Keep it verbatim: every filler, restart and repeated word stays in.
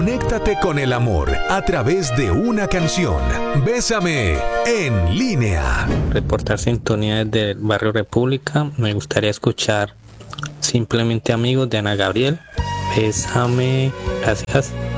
Conéctate con el amor a través de una canción. Bésame en línea. Reportar sintonía desde el barrio República. Me gustaría escuchar Simplemente Amigos de Ana Gabriel. Bésame. Gracias.